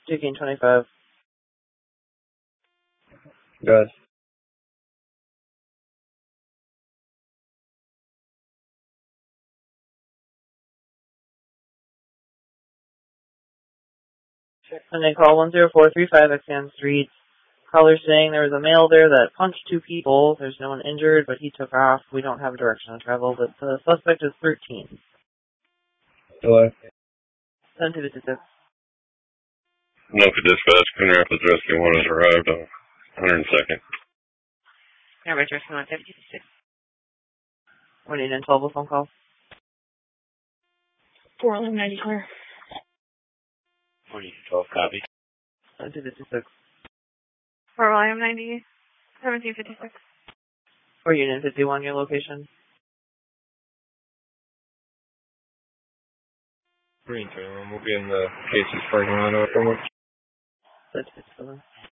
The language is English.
Taking 25. Good. And they call 10435 Exxon Street. Caller saying there was a male there that punched 2 people. There's no one injured, but he took off. We don't have a direction of travel, but the suspect is 13. Hello. 1056. Noka Dispatch, Coon Rapids Rescue 1 has arrived on 102nd. Yeah, Rescue 1, 1056. We need in 12 phone call. 41190 clear. 12 copy. 1056. 41190, 1756. Or Union 51, your location. Green, we'll be in the cases parking lot afterwards. That's 57.